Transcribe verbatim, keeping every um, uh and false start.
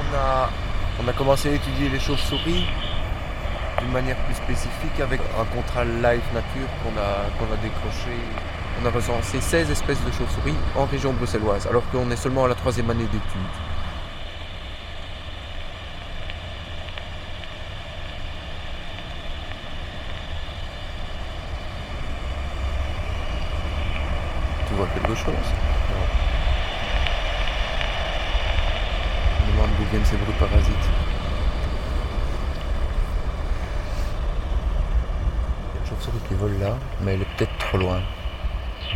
on a, on a commencé à étudier les chauves-souris d'une manière plus spécifique avec un contrat Life Nature qu'on a, qu'on a décroché. On a recensé seize espèces de chauves-souris en région bruxelloise, alors qu'on est seulement à la troisième année d'études. Tu vois quelque chose? Non. Je me demande d'où viennent ces bruits parasites. Il y a une chauve-souris qui vole là, mais elle est peut-être trop loin.